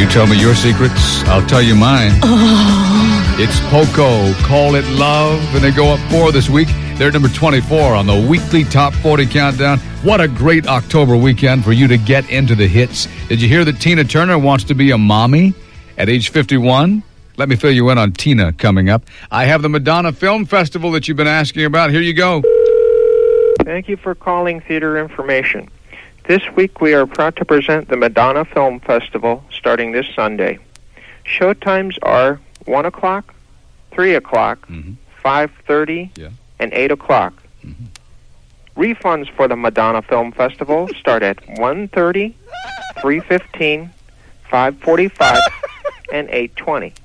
tell me your secrets, I'll tell you mine. It's Poco, Call It Love, and they go up 4 this week. They're number 24 on the weekly Top 40 countdown. What a great October weekend for you to get into the hits. Did you hear that Tina Turner wants to be a mommy at age 51? Let me fill you in on Tina coming up. I have the Madonna Film Festival that you've been asking about. Here you go. Thank you for calling Theater Information. This week we are proud to present the Madonna Film Festival starting this Sunday. Showtimes are 1 o'clock, 3 o'clock, 5:30, and 8 o'clock. Refunds for the Madonna Film Festival start at 1:30, 3:15, 5:45, and 8:20.